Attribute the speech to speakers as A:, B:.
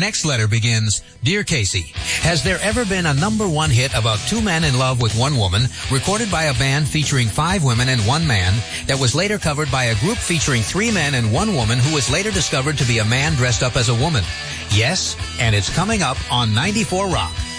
A: next letter begins, Dear Casey, has there ever been a number one hit about two men in love with one woman, recorded by a band featuring 5 women and 1 man, that was later covered by a group featuring 3 men and 1 woman who was later discovered to be a man dressed up as a woman? Yes, and it's coming up on 94 Rock.